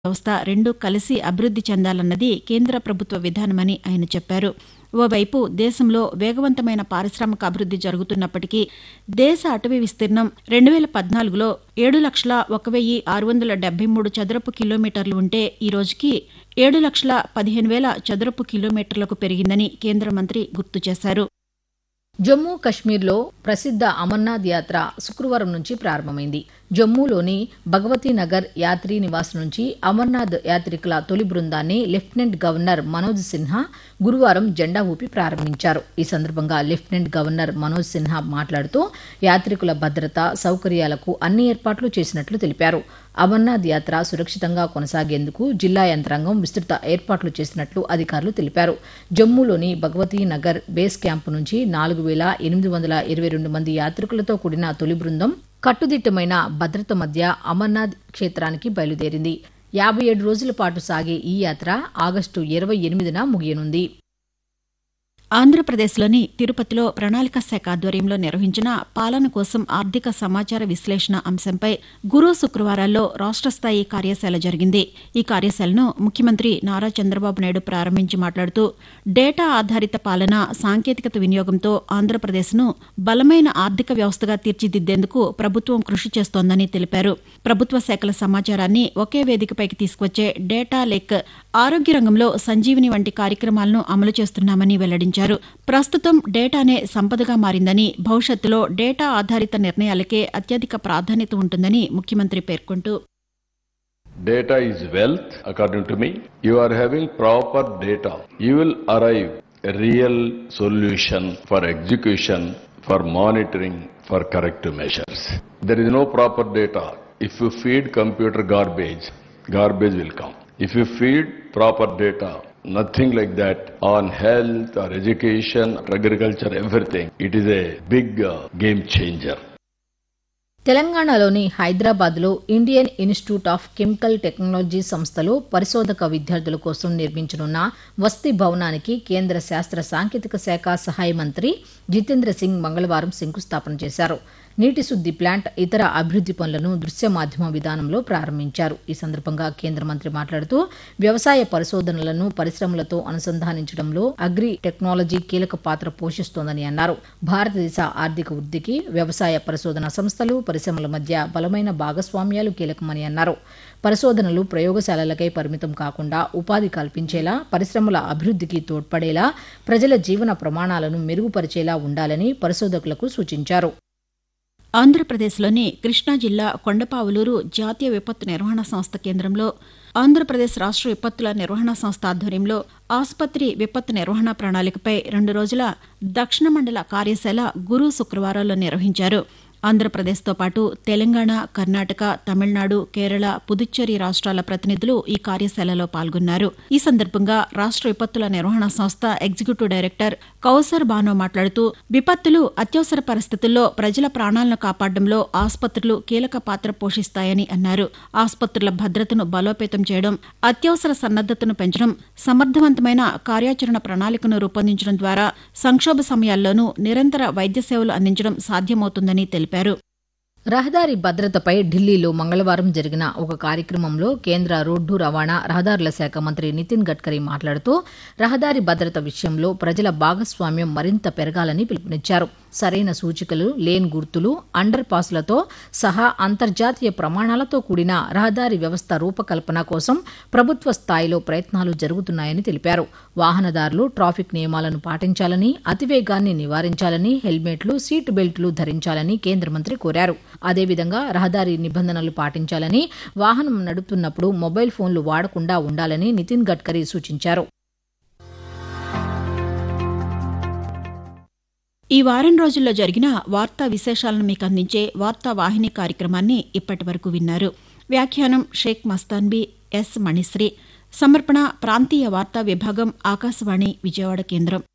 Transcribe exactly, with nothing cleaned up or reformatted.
వ్యవస్థ రెండూ కలిసి అభివృద్ది చెందాలన్నది కేంద్ర ప్రభుత్వ విధానమని ఆయన చెప్పారు. ఓవైపు దేశంలో వేగవంతమైన పారిశ్రామిక అభివృద్ది జరుగుతున్నప్పటికీ దేశ అటవీ విస్తీర్ణం రెండు వేల పద్నాలుగులో ఏడు లక్షల ఒక వెయ్యి ఆరు వందల డెబ్బై మూడు చదరపు కిలోమీటర్లు ఉంటే ఈ రోజుకి ఏడు లక్షల పదిహేను వేల చదరపు కిలోమీటర్లకు పెరిగిందని కేంద్ర మంత్రి గుర్తు చేశారు. జమ్మూ కశ్మీర్లో ప్రసిద్ధ అమర్నాథ్ యాత్ర శుక్రవారం నుంచి ప్రారంభమైంది. జమ్మూలోని భగవతీ నగర్ యాత్రీ నివాస్ నుంచి అమర్నాథ్ యాత్రికుల తొలి బృందాన్ని లెఫ్టినెంట్ గవర్నర్ మనోజ్ సిన్హా గురువారం జెండా ఊపి ప్రారంభించారు. ఈ సందర్భంగా లెఫ్టినెంట్ గవర్నర్ మనోజ్ సిన్హా మాట్లాడుతూ యాత్రికుల భద్రత, సౌకర్యాలకు అన్ని ఏర్పాట్లు చేసినట్లు తెలిపారు. అమర్నాథ్ యాత్ర సురక్షితంగా కొనసాగేందుకు జిల్లా యంత్రాంగం విస్తృత ఏర్పాట్లు చేసినట్లు అధికారులు తెలిపారు. జమ్మూలోని భగవతీ నగర్ బేస్ క్యాంపు నుంచి నాలుగు వేల ఎనిమిది వందల ఇరవై రెండు మంది యాత్రికులతో కూడిన తొలి బృందం కట్టుదిట్టమైన భద్రత మధ్య అమర్నాథ్ క్షేత్రానికి బయలుదేరింది. యాభై ఏడు రోజుల పాటు సాగే ఈ యాత్ర ఆగస్టు ఇరవై ఎనిమిదిన ముగియనుంది. ఆంధ్రప్రదేశ్లోని తిరుపతిలో ప్రణాళికా శాఖ ఆధ్వర్యంలో నిర్వహించిన పాలన కోసం ఆర్థిక సమాచార విశ్లేషణ అంశంపై గురు శుక్రవారాల్లో రాష్ట్ర స్థాయి కార్యశాల జరిగింది. ఈ కార్యశాలను ముఖ్యమంత్రి నారా చంద్రబాబు నాయుడు ప్రారంభించి మాట్లాడుతూ డేటా ఆధారిత పాలన, సాంకేతికత వినియోగంతో ఆంధ్రప్రదేశ్ను బలమైన ఆర్థిక వ్యవస్థగా తీర్చిదిద్దేందుకు ప్రభుత్వం కృషి చేస్తోందని తెలిపారు. ప్రభుత్వ శాఖల సమాచారాన్ని ఒకే వేదికపైకి తీసుకొచ్చే డేటా లేక్, ఆరోగ్య రంగంలో సంజీవిని వంటి కార్యక్రమాలను అమలు చేస్తున్నామని వెల్లడించారు. ప్రస్తుతం డేటానే సంపదగా మారిందని, భవిష్యత్తులో డేటా ఆధారిత నిర్ణయాలకే అత్యధిక ప్రాధాన్యత ఉంటుందని ముఖ్యమంత్రి పేర్కొంటూ Data is wealth, according to me. You are having proper data. You will arrive a real solution for execution, for monitoring, for corrective measures. There is no proper data. If you feed computer garbage, garbage will come. If you feed proper data, nothing like that on health or education, or agriculture, everything. It is a big uh, game changer. తెలంగాణలోని హైదరాబాద్లో Indian institute of chemical technology సంస్థలో పరిశోధక విద్యార్థుల కోసం నిర్మించనున్న వసతి భవనానికి కేంద్ర శాస్త్ర సాంకేతిక శాఖ సహాయ మంత్రి జితేంద్ర సింగ్ మంగళవారం శంకుస్థాపన చేశారు. నీటి శుద్ది ప్లాంట్, ఇతర అభివృద్ది పనులను దృశ్య మాధ్యమ విధానంలో ప్రారంభించారు. ఈ సందర్భంగా కేంద్ర మంత్రి మాట్లాడుతూ వ్యవసాయ పరిశోధనలను పరిశ్రమలతో అనుసంధానించడంలో అగ్రి టెక్నాలజీ కీలక పాత్ర పోషిస్తోందని అన్నారు. భారతదేశ ఆర్థిక వృద్ధికి వ్యవసాయ పరిశోధన సంస్థలు, పరిశ్రమల మధ్య బలమైన భాగస్వామ్యాలు కీలకమని అన్నారు. పరిశోధనలు ప్రయోగశాలలకై పరిమితం కాకుండా ఉపాధి కల్పించేలా, పరిశ్రమల అభివృద్ధికి తోడ్పడేలా, ప్రజల జీవన ప్రమాణాలను మెరుగుపరిచేలా ఉండాలని పరిశోధకులకు సూచించారు. ఆంధ్రప్రదేశ్లోని కృష్ణా జిల్లా కొండపావులూరు జాతీయ విపత్తు నిర్వహణ సంస్థ కేంద్రంలో ఆంధ్రప్రదేశ్ రాష్ట్ర విపత్తుల నిర్వహణ సంస్థ ఆధ్వర్యంలో ఆసుపత్రి విపత్తు నిర్వహణ ప్రణాళికపై రెండు రోజుల దక్షిణ మండల కార్యశాల గురు శుక్రవారాల్లో నిర్వహించారు. ఆంధ్రప్రదేశ్తో పాటు తెలంగాణ, కర్ణాటక, తమిళనాడు, కేరళ, పుదుచ్చేరి రాష్ట్రాల ప్రతినిధులు ఈ కార్యశాలలో పాల్గొన్నారు. ఈ సందర్భంగా రాష్ట్ర విపత్తుల నిర్వహణ సంస్థ ఎగ్జిక్యూటివ్ డైరెక్టర్ కౌసర్ బానో మాట్లాడుతూ విపత్తులు, అత్యవసర పరిస్థితుల్లో ప్రజల ప్రాణాలను కాపాడడంలో ఆసుపత్రులు కీలక పాత్ర పోషిస్తాయని అన్నారు. ఆసుపత్రుల భద్రతను బలోపేతం చేయడం, అత్యవసర సన్నద్దతను పెంచడం, సమర్థవంతమైన కార్యాచరణ ప్రణాళికను రూపొందించడం ద్వారా సంక్షోభ సమయాల్లోనూ నిరంతర వైద్య సేవలు అందించడం సాధ్యమవుతుందని తెలిపారు. రహదారి భద్రతపై ఢిల్లీలో మంగళవారం జరిగిన ఒక కార్యక్రమంలో కేంద్ర రోడ్డు రవాణా, రహదారుల శాఖ మంత్రి నితిన్ గడ్కరీ మాట్లాడుతూ రహదారి భద్రత విషయంలో ప్రజల భాగస్వామ్యం మరింత పెరగాలని పిలుపునిచ్చారు. సరైన సూచికలు, లేన్ గుర్తులు, అండర్ పాస్లతో సహా అంతర్జాతీయ ప్రమాణాలతో కూడిన రహదారి వ్యవస్థ రూపకల్పన కోసం ప్రభుత్వ స్థాయిలో ప్రయత్నాలు జరుగుతున్నాయని తెలిపారు. వాహనదారులు ట్రాఫిక్ నియమాలను పాటించాలని, అతివేగాన్ని నివారించాలని, హెల్మెట్లు, సీట్ బెల్టులు ధరించాలని కేంద్ర మంత్రి కోరారు. అదేవిధంగా రహదారి నిబంధనలు పాటించాలని, వాహనం నడుపుతున్నప్పుడు మొబైల్ ఫోన్లు వాడకుండా ఉండాలని నితిన్ గడ్కరీ సూచించారు. ఈ వారం రోజుల్లో జరిగిన వార్తా విశేషాలను మీకు అందించే వార్తా వాహిని కార్యక్రమాన్ని ఇప్పటి వరకు విన్నారు. వ్యాఖ్యానం షేక్ మస్తాన్బీ, ఎస్ మణిశ్రీ. సమర్పణ ప్రాంతీయ వార్తా విభాగం, ఆకాశవాణి విజయవాడ కేంద్రం.